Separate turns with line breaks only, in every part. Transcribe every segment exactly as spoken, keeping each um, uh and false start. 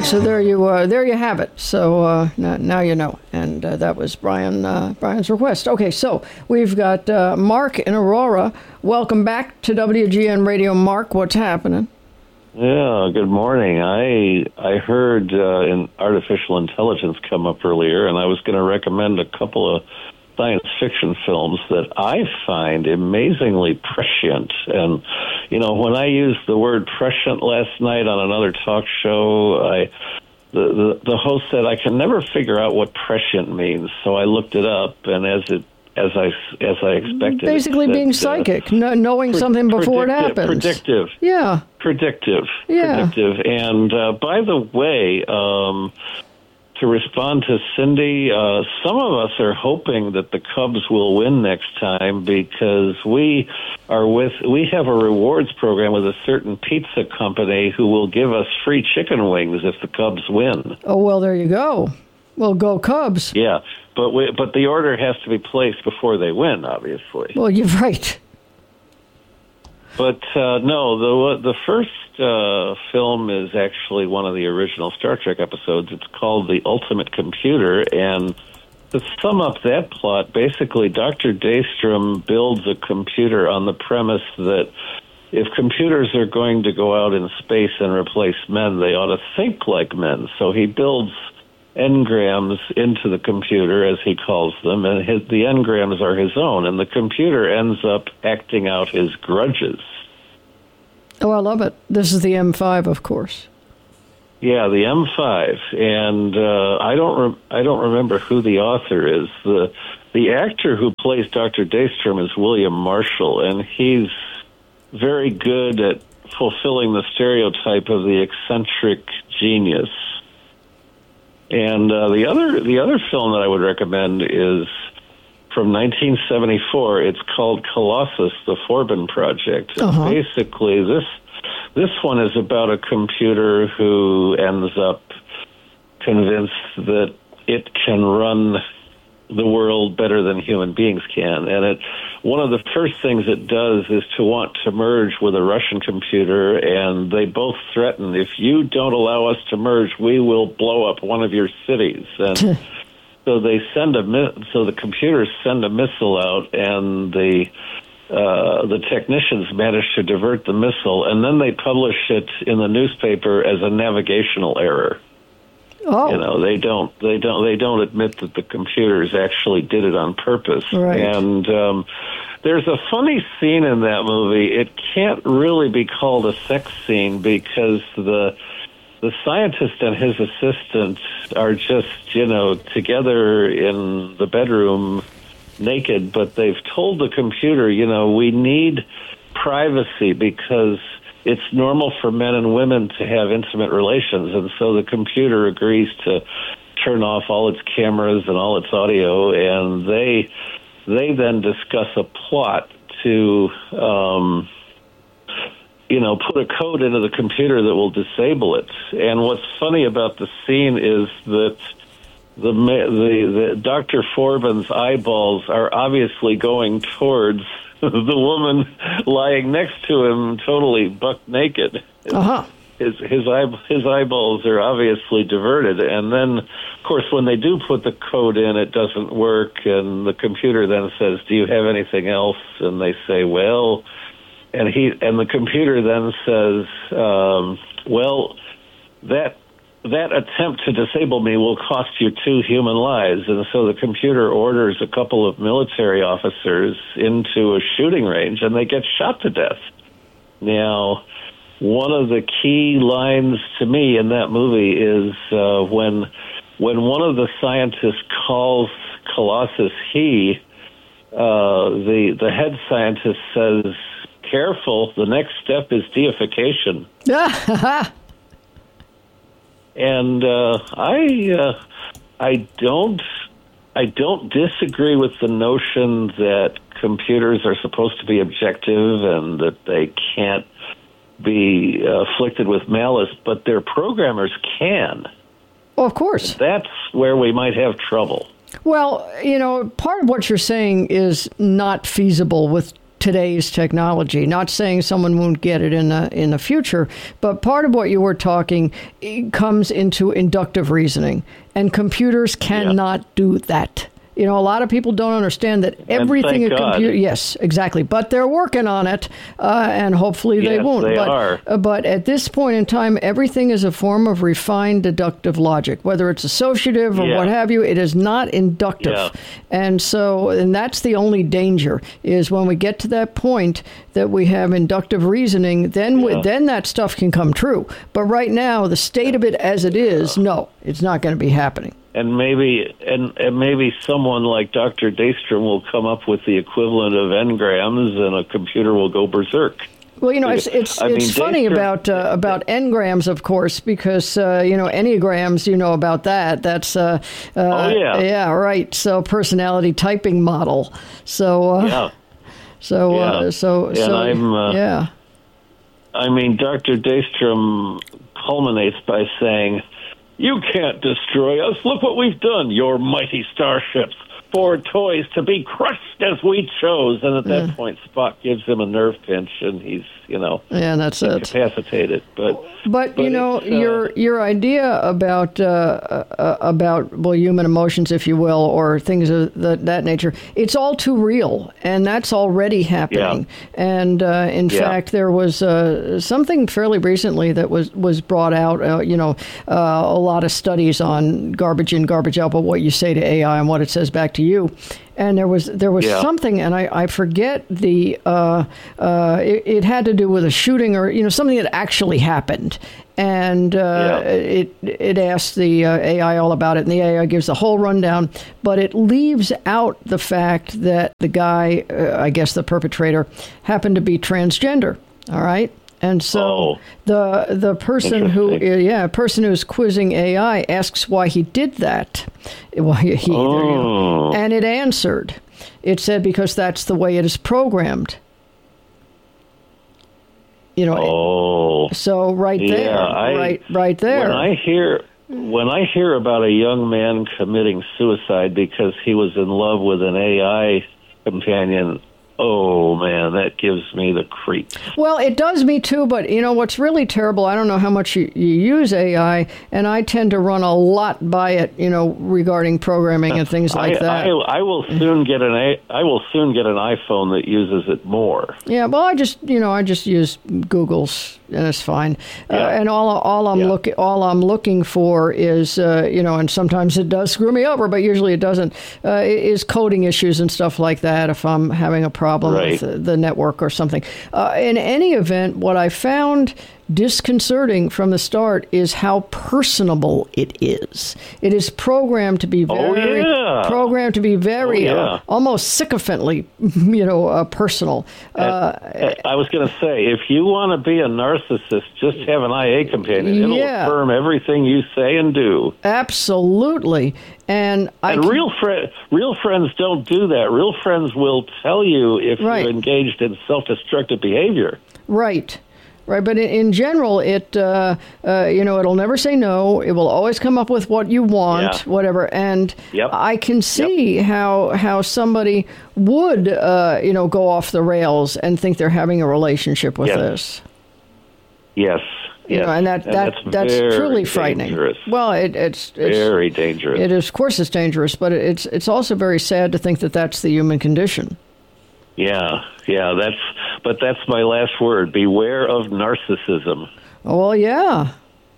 so there you uh, there you have it. So uh, now, now you know. And uh, that was Brian uh, Brian's request. Okay, so we've got uh, Mark in Aurora. Welcome back to W G N Radio, Mark. What's happening?
Yeah, good morning. I I heard uh, in artificial intelligence come up earlier, and I was going to recommend a couple of science fiction films that I find amazingly prescient. And, you know, when I used the word prescient last night on another talk show, I the, the, the host said, I can never figure out what prescient means. So I looked it up, and as it as I, as I expected.
Basically
it said,
being psychic, uh, knowing pre- something before it happens.
Predictive.
Yeah.
Predictive.
Yeah.
Predictive. And uh, by the way, um, to respond to Cindy, uh, some of us are hoping that the Cubs will win next time because we are with we have a rewards program with a certain pizza company who will give us free chicken wings if the Cubs win.
Oh, well, there you go. Well, go Cubs.
Yeah, but we, but the order has to be placed before they win, obviously.
Well, you're right.
But uh, no, the the first uh, film is actually one of the original Star Trek episodes. It's called The Ultimate Computer, and to sum up that plot, basically Doctor Daystrom builds a computer on the premise that if computers are going to go out in space and replace men, they ought to think like men. So he builds engrams into the computer, as he calls them, and his, the engrams are his own, and the computer ends up acting out his grudges.
Oh, I love it. This is the M five, of course.
Yeah, the M five, and uh, I don't re- I don't remember who the author is. the The actor who plays Doctor Daystrom is William Marshall, and he's very good at fulfilling the stereotype of the eccentric genius. And uh, the other the other film that I would recommend is from nineteen seventy-four. It's called Colossus: The Forbin Project.
Uh-huh.
Basically, this this one is about a computer who ends up convinced that it can run the world better than human beings can. And it one of the first things it does is to want to merge with a Russian computer, and they both threaten, if you don't allow us to merge, we will blow up one of your cities. And so they send a so the computers send a missile out, and the uh, the technicians manage to divert the missile, and then they publish it in the newspaper as a navigational error.
Oh.
You know, they don't, they don't, they don't admit that the computers actually did it on purpose.
Right.
And um, there's a funny scene in that movie. It can't really be called a sex scene because the the scientist and his assistant are just, you know, together in the bedroom, naked. But they've told the computer, you know, we need privacy because it's normal for men and women to have intimate relations, and so the computer agrees to turn off all its cameras and all its audio, and they they then discuss a plot to, um, you know, put a code into the computer that will disable it. And what's funny about the scene is that the the, the Doctor Forbin's eyeballs are obviously going towards the woman lying next to him, totally buck naked.
Uh-huh.
His his eye his eyeballs are obviously diverted, and then, of course, when they do put the code in, it doesn't work, and the computer then says, "Do you have anything else?" And they say, "Well," and he and the computer then says, um, "Well, that." That attempt to disable me will cost you two human lives." And so the computer orders a couple of military officers into a shooting range, and they get shot to death. Now, one of the key lines to me in that movie is uh, when when one of the scientists calls Colossus he, uh, the, the head scientist says, "Careful, the next step is deification." And uh, I, uh, I don't, I don't disagree with the notion that computers are supposed to be objective and that they can't be uh, afflicted with malice, but their programmers can.
Well, of course.
And that's where we might have trouble.
Well, you know, part of what you're saying is not feasible with today's technology. Not saying someone won't get it in the in the future, but part of what you were talking comes into inductive reasoning, and computers cannot yeah. do that. You know, a lot of people don't understand that everything a computer. Yes, exactly. But they're working on it, uh, and hopefully
yes,
they won't.
They
but,
are.
Uh, but at this point in time, everything is a form of refined deductive logic, whether it's associative or
yeah.
what have you. It is not inductive,
yeah.
and so, and that's the only danger is when we get to that point that we have inductive reasoning. Then,
yeah.
we, then that stuff can come true. But right now, the state of it as it is, no, it's not going to be happening.
And maybe and, and maybe someone like Doctor Daystrom will come up with the equivalent of engrams, and a computer will go berserk.
Well, you know, it's it's
I
it's
mean,
funny
Daystrom,
about uh, about engrams, of course, because uh, you know enneagrams. You know about that. That's uh, uh,
oh yeah,
yeah, right. So personality typing model. So uh,
yeah,
so
yeah.
Uh, so
and
so
I'm, uh,
yeah.
I mean, Doctor Daystrom culminates by saying, "You can't destroy us. Look what we've done. Your mighty starships, four toys to be crushed as we chose." And at that yeah. point, Spock gives him a nerve pinch, and he's, you know,
yeah, that's
incapacitated.
It.
But,
but,
but
you know,
uh,
your your idea about uh, uh, about well, human emotions, if you will, or things of the, that nature, it's all too real, and that's already happening. Yeah. And uh, in yeah. fact, there was uh, something fairly recently that was was brought out. Uh, you know, uh, a lot of studies on garbage in, garbage out, but what you say to A I and what it says back to you. And there was there was yeah. something, and I, I forget the uh, uh, it, it had to do with a shooting or you know something that actually happened, and uh, yeah. it it asked the uh, A I all about it, and the A I gives the whole rundown, but it leaves out the fact that the guy, uh, I guess the perpetrator, happened to be transgender. All right. And so
oh,
the the person who yeah person who's quizzing A I asks why he did that. Well, he, he,
oh.
you know, and it answered. It said because that's the way it is programmed. You know.
Oh.
So right
yeah,
there,
I,
right right there.
When I hear when I hear about a young man committing suicide because he was in love with an A I companion. Oh, man, that gives me the creeps.
Well, it does me too, but you know what's really terrible, I don't know how much you, you use A I, and I tend to run a lot by it, you know, regarding programming and things like
I,
that.
I, I will soon get an a, I will soon get an iPhone that uses it more.
Yeah, well, I just, you know, I just use Google's, and it's fine. Yeah. Uh, and all all I'm yeah. looking all I'm looking for is, uh, you know, and sometimes it does screw me over, but usually it doesn't. Uh, is coding issues and stuff like that. If I'm having a problem. problem
right.
with the network or something. Uh, in any event, what I found disconcerting from the start is how personable it is. It is programmed to be very,
oh, yeah.
programmed to be very,
oh, yeah.
uh, almost sycophantly, you know, uh, personal. Uh,
I was going to say, if you want to be a narcissist, just have an I A companion. It'll
yeah.
affirm everything you say and do.
Absolutely. And, I
and
can,
real friends, real friends don't do that. Real friends will tell you if
right.
you're engaged in self-destructive behavior.
Right. Right, but in, in general, it uh, uh, you know it'll never say no. It will always come up with what you want,
yeah.
whatever. And
yep.
I can see
yep.
how how somebody would uh, you know go off the rails and think they're having a relationship with
yes.
this.
Yes,
you
yes.
know, and that
and
that
that's,
that's truly frightening.
Dangerous.
Well, it, it's, it's
very dangerous.
It is, of course, it's dangerous, but it's it's also very sad to think that that's the human condition.
Yeah, yeah, that's, but that's my last word. Beware of narcissism.
Oh, well, yeah.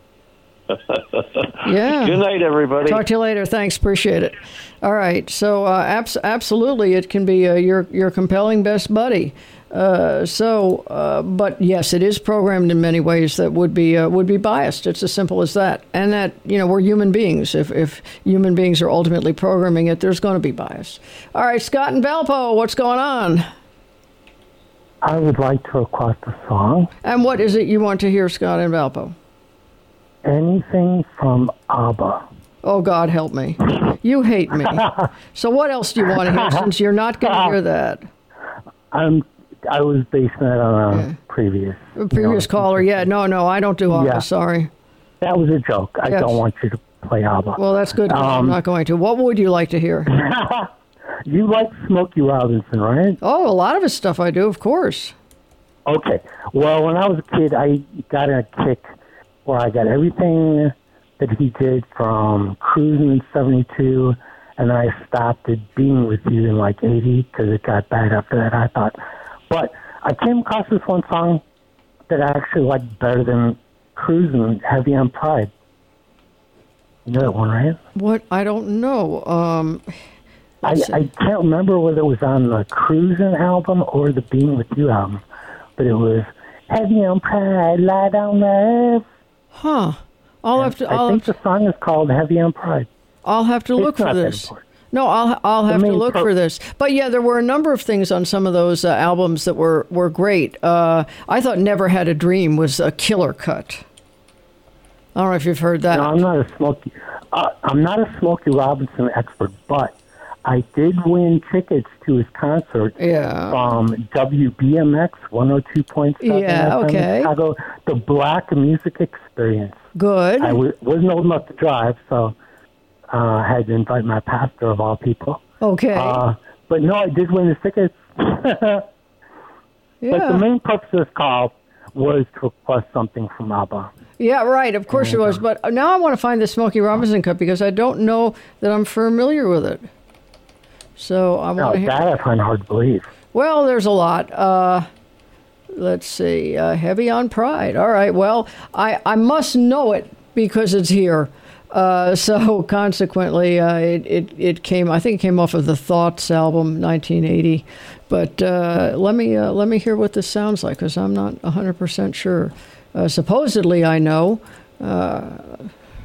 yeah.
Good night, everybody.
Talk to you later. Thanks. Appreciate it. All right. So, uh, abs- absolutely, it can be uh, your your compelling best buddy. Uh, so, uh, but yes, it is programmed in many ways that would be uh, would be biased. It's as simple as that. And that, you know, we're human beings. If if human beings are ultimately programming it, there's going to be bias. All right, Scott and Valpo, what's going on?
I would like to request a song.
And what is it you want to hear, Scott and Valpo?
Anything from ABBA.
Oh, God, help me. You hate me. So what else do you want to hear since you're not going to hear that?
I'm I was basing that on a yeah. previous...
A previous you know, caller, yeah. No, no, I don't do ABBA, yeah. sorry.
That was a joke. I yes. don't want you to play ABBA.
Well, that's good. Um, I'm not going to. What would you like to hear?
You like Smokey Robinson, right?
Oh, a lot of his stuff I do, of course.
Okay. Well, when I was a kid, I got a kick where I got everything that he did from Cruising in seventy-two, and then I stopped at Being With You in like eighty because it got bad after that, I thought. But I came across this one song that I actually liked better than Cruising, Heavy on Pride. You know that one, right?
What? I don't know. Um,
I, I can't remember whether it was on the Cruising album or the Being With You album, but it was Heavy on Pride, Lie Down Love.
Huh. I'll have to. I'll
I think
have
the song is called Heavy on Pride.
I'll have to look
It's not
for
that
this.
important.
No, I'll I'll have to
main
look
pro-
for this. But yeah, there were a number of things on some of those uh, albums that were were great. Uh, I thought Never Had a Dream was a killer cut. I don't know if you've heard that.
No, I'm not a Smokey. Uh, I'm not a Smokey Robinson expert, but I did win tickets to his concert
Yeah.
from W B M X one oh two point seven
Yeah,
F M
okay.
in Chicago, the Black Music Experience.
Good.
I w- wasn't old enough to drive, so uh, I had to invite my pastor of all people.
Okay.
Uh, but no, I did win the tickets. But the
yeah.
main purpose of this call was to request something from ABBA.
Yeah, right. Of course it was. But now I want to find the Smokey Robinson cut because I don't know that I'm familiar with it. So I
Now,
want to hear.
that I find hard to believe.
Well, there's a lot. Uh, let's see. Uh, Heavy on Pride. All right. Well, I, I must know it because it's here. Uh, so consequently, uh, it, it, it came, I think it came off of the Thoughts album, nineteen eighty. But uh, let me uh, let me hear what this sounds like because I'm not one hundred percent sure. Uh, supposedly, I know. Uh,